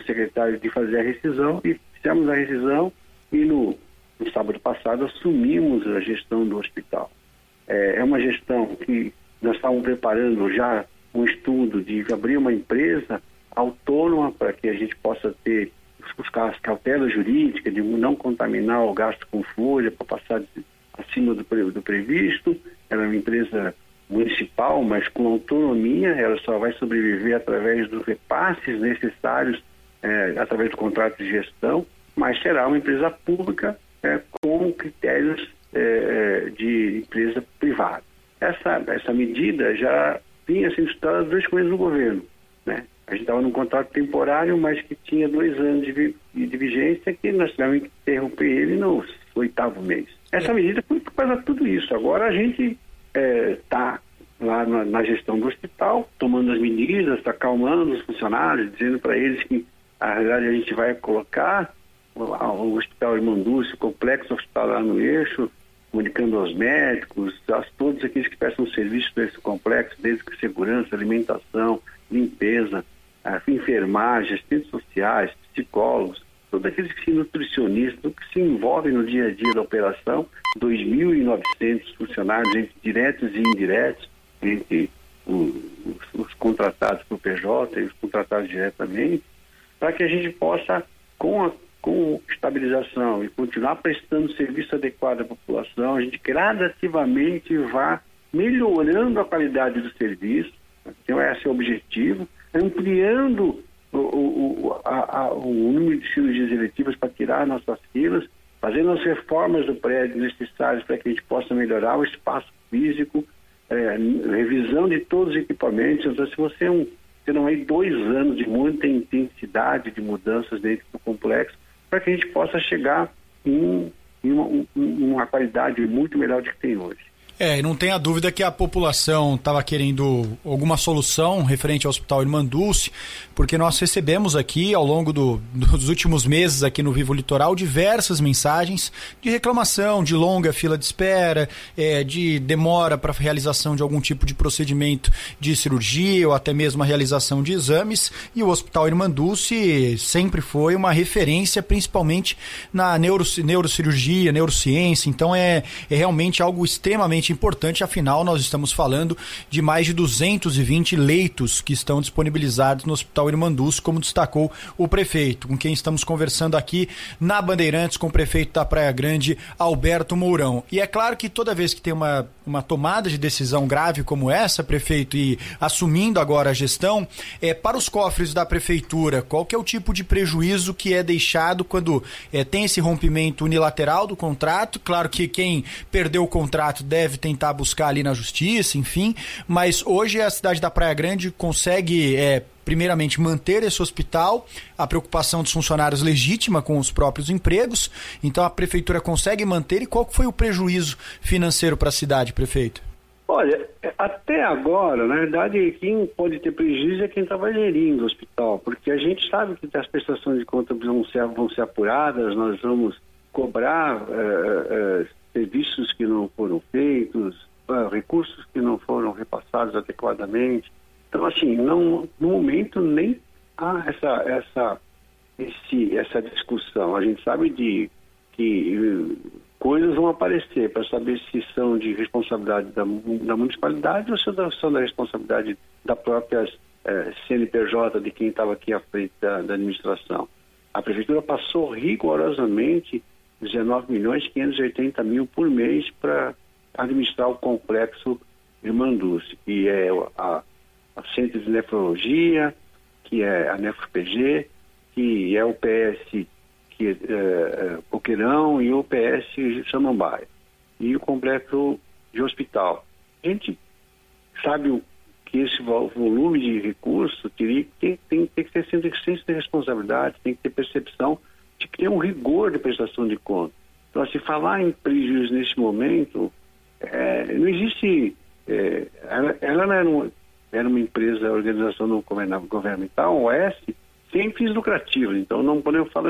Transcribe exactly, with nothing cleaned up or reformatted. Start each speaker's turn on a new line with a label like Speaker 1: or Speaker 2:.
Speaker 1: secretário de fazer a rescisão e fizemos a rescisão e no, no sábado passado assumimos a gestão do hospital. É, é uma gestão que nós estávamos preparando já um estudo de abrir uma empresa autônoma para que a gente possa ter as cautelas jurídicas de não contaminar o gasto com folha para passar acima do, do previsto. Ela é uma empresa municipal, mas com autonomia, ela só vai sobreviver através dos repasses necessários, é, através do contrato de gestão, mas será uma empresa pública é, com critérios é, de empresa privada. Essa, essa medida já vinha sendo estudada dois coisas no governo, né? A gente estava num contrato temporário, mas que tinha dois anos de, vi de vigência, que nós tivemos que interromper ele no oitavo mês. Essa medida foi por causa de tudo isso. Agora a gente está é, lá na, na gestão do hospital, tomando as medidas, está acalmando os funcionários, dizendo para eles que, na realidade, a gente vai colocar o, o Hospital Irmã Dulce, o complexo hospitalar no eixo, comunicando aos médicos, a todos aqueles que prestam serviço para esse complexo, desde que segurança, alimentação, limpeza, a enfermagem, assistentes sociais, psicólogos, todos aqueles que se nutricionistas, que se envolvem no dia a dia da operação, dois mil e novecentos funcionários, entre diretos e indiretos, entre os, os, os contratados pelo P J e os contratados diretamente, para que a gente possa, com a com estabilização e continuar prestando serviço adequado à população, a gente gradativamente vá melhorando a qualidade do serviço. Então esse é o objetivo, ampliando o, o, a, a, o número de cirurgias eletivas para tirar nossas filas, fazendo as reformas do prédio necessárias para que a gente possa melhorar o espaço físico, é, revisão de todos os equipamentos. Então, se você é um, terão aí dois anos de muita intensidade de mudanças dentro do complexo, para que a gente possa chegar em, em uma, uma qualidade muito melhor do que tem hoje.
Speaker 2: É, e não tenha dúvida que a população estava querendo alguma solução referente ao Hospital Irmã Dulce, porque nós recebemos aqui, ao longo do, dos últimos meses aqui no Vivo Litoral, diversas mensagens de reclamação, de longa fila de espera, é, de demora para a realização de algum tipo de procedimento de cirurgia ou até mesmo a realização de exames, e o Hospital Irmã Dulce sempre foi uma referência, principalmente na neuro, neurocirurgia, neurociência, então é, é realmente algo extremamente importante, afinal nós estamos falando de mais de duzentos e vinte leitos que estão disponibilizados no Hospital Irmã Dulce, como destacou o prefeito, com quem estamos conversando aqui na Bandeirantes com o prefeito da Praia Grande, Alberto Mourão. E é claro que toda vez que tem uma, uma tomada de decisão grave como essa, prefeito, e assumindo agora a gestão, é, para os cofres da prefeitura, qual que é o tipo de prejuízo que é deixado quando é, tem esse rompimento unilateral do contrato? Claro que quem perdeu o contrato deve tentar buscar ali na justiça, enfim, mas hoje a cidade da Praia Grande consegue, é, primeiramente, manter esse hospital, a preocupação dos funcionários legítima com os próprios empregos, então a prefeitura consegue manter. E qual foi o prejuízo financeiro para a cidade, prefeito?
Speaker 1: Olha, até agora, na verdade, quem pode ter prejuízo é quem estava gerindo o hospital, porque a gente sabe que as prestações de contas vão ser, vão ser apuradas, nós vamos cobrar uh, uh, serviços que não foram feitos, uh, recursos que não foram repassados adequadamente. Então, assim, não, no momento nem há essa, essa, esse, essa discussão. A gente sabe de que uh, coisas vão aparecer para saber se são de responsabilidade da, da municipalidade ou se são da responsabilidade da própria uh, C N P J, de quem estava aqui à frente da, da administração. A prefeitura passou rigorosamente dezenove milhões quinhentos e oitenta mil por mês para administrar o complexo Irmã Dulce, que é a, a Centro de Nefrologia, que é a Nefro-P G, que é o P S que, é, é, Coqueirão e o P S Samambaia, e o complexo de hospital. A gente sabe o, que esse volume de recursos teria, tem, tem, tem que ter senso de responsabilidade, tem que ter percepção de que tem um rigor de prestação de contas. Então, se falar em prejuízo nesse momento, é, não existe... É, ela, ela não era, um, era uma empresa, organização não governamental, O S, sem fins lucrativos. Então, não podemos falar